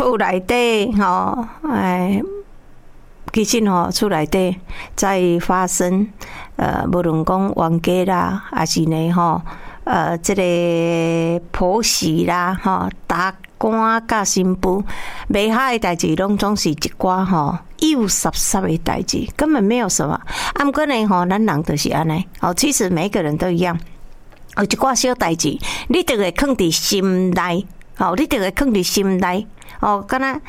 厝内底吼，其实厝内底在发生无论讲冤家啦，还是呢这个婆媳啦打官甲新妇，袂好的代志，拢总是一寡幼濕濕的代志，根本没有什么。不过呢咱人就是安尼其实每个人都一样，有一寡小代志，你就会放伫心内，你就会放伫心内，敢若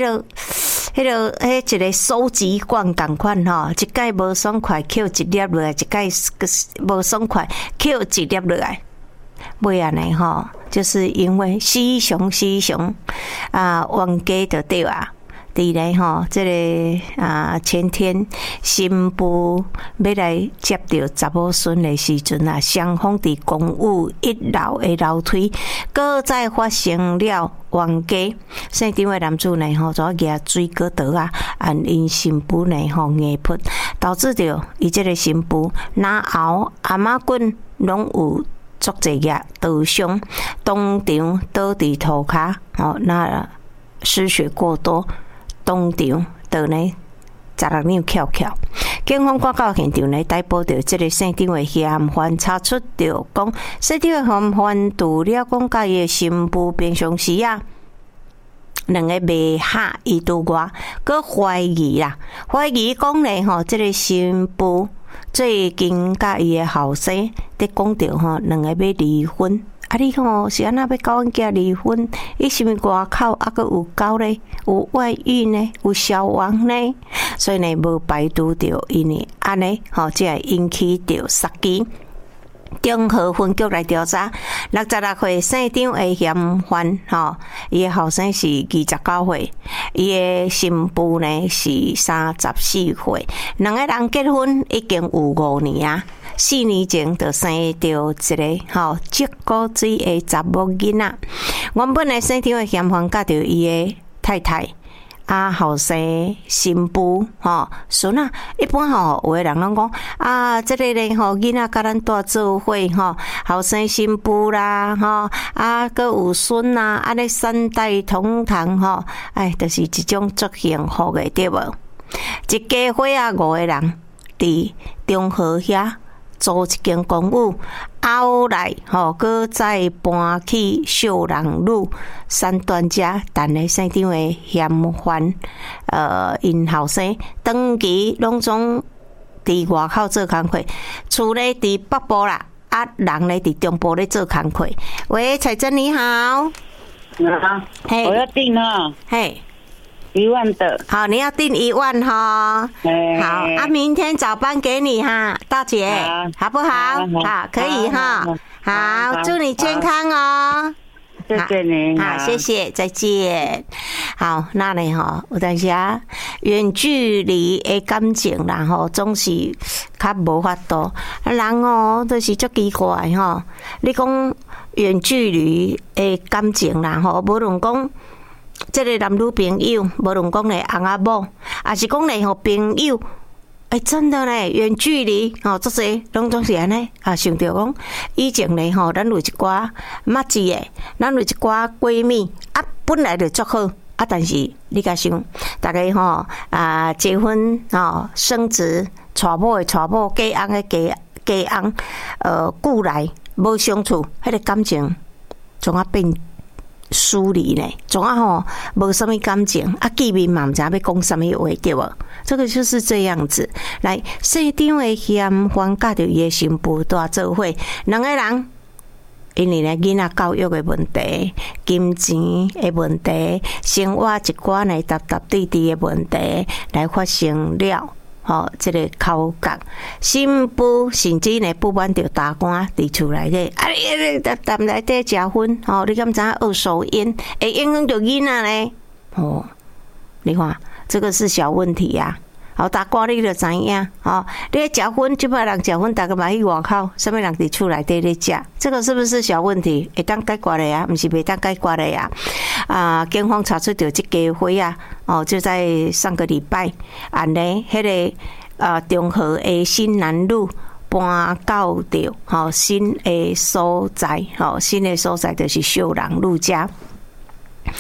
一个收集罐同款一摆无爽快，捡一粒落来，一摆无爽快，捡一粒落来。尾安尼就是因为死熊冤家就对啊。伫咧这个前天新妇要来接到查某孙的时阵啊，双方伫公寓1楼的楼梯，搁再发生了冤家。现场的男子呢就举水果刀啊，因新妇呢硬扑，导致着伊这个新妇哪后阿妈棍拢有足侪个刀伤，当场倒伫涂骹那失血过多。当场就呢16扭翘。警方赶到现场呢，逮捕到这个现场的嫌犯，查出着讲，现场的嫌犯除了讲甲伊的新妇平常时两个袂合意图外，佮怀疑讲呢这个新妇最近甲伊的后生伫讲着两个要离婚。你是安那要甲阮囝离婚？伊是毋是外口阁有狗咧？有外遇呢？有消亡呢？所以呢，无排除着因为安尼才会引起着杀机。中和分局来调查，66岁姓张的嫌犯伊的后生是29岁，伊的新妇呢是34岁，两个人结婚已经有5年啊。4年前就生着一个接骨水的查某囡仔。原本来生场的嫌犯甲着伊的太太后生新妇孙啊，一般有的人拢讲这个呢囡仔甲咱大做伙后生新妇啦搁有孙啊，安尼3代同堂就是一种足幸福的对无？一家伙5个人伫中和遐租一间公寓，后来搁再搬去秀人路3段遮，但咧现场的嫌犯因后生长期拢总伫外口做工课，厝咧伫北部啦，人咧伫中部咧做工课。喂，彩珍你好， 我要订嘿。 1万的， 好，你要订1万好明天早班给你大姐，好不好？好，可以好，祝你健康哦。 谢谢你， 好，谢谢，再见。好，那呢有当时远距离的感情啦总是较无法度，人就是足奇怪你讲远距离的感情啦无论讲。这个男女朋友，无论讲咧翁仔某，还是讲咧朋友，真的咧远距离这些拢总是安尼想着讲以前咧咱有一寡麻子的，咱有一寡闺蜜本来就足好但是你甲想，大家结婚生子，娶某的娶某，嫁翁的嫁翁，久来无相处，迄个感情总变疏离呢，总无什么感情见面嘛，毋知要讲什么话对无？这个就是这样子。来，现场的嫌犯甲着伊的新妇大做伙，两个人因为呢囡仔教育的问题、金钱的问题、生活一寡呢搭对的问题来发生了。这个口角，新妇甚至呢不满着大官伫厝内底，踮内底食薰，你敢知恶手烟会影响着囡仔呢？你看这个是小问题呀。大官你就知影你咧食薰，即摆人食薰，大家嘛去外口，什么人伫厝内底咧食？这个是不是小问题？会当解决的呀？不是袂当解决的呀？警方查出着这家伙就在上个礼拜，迄个中和的新南路搬到着新的所在，新的所在就是秀人路家。